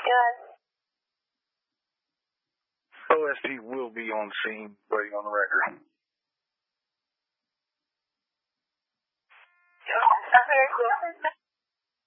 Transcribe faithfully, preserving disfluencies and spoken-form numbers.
Good. O S T will be on scene, waiting on the record. Okay, cool.